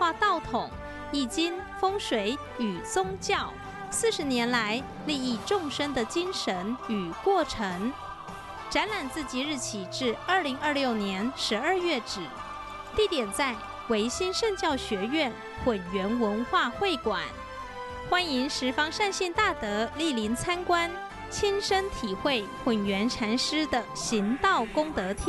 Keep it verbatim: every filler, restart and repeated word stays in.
化道统、易经、风水与宗教，四十年来利益众生的精神与过程。展览自即日起至二零二六年十二月止，地点在维新圣教学院混元文化会馆，欢迎十方善信大德莅临参观，亲身体会混元禅师的行道功德体。